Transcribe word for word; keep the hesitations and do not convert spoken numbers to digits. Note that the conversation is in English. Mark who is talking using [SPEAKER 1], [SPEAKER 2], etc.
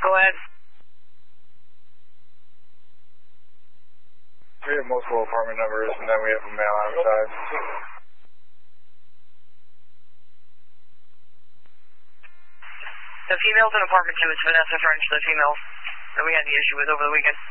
[SPEAKER 1] go ahead.
[SPEAKER 2] We have multiple apartment numbers, and then we have a male outside.
[SPEAKER 1] The female's in apartment two. It's Vanessa French, the female that we had the issue with over the weekend.